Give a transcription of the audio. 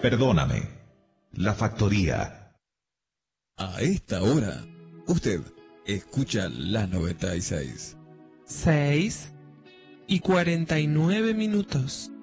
Perdóname. La Factoría. A esta hora, usted escucha la 96. 6:49.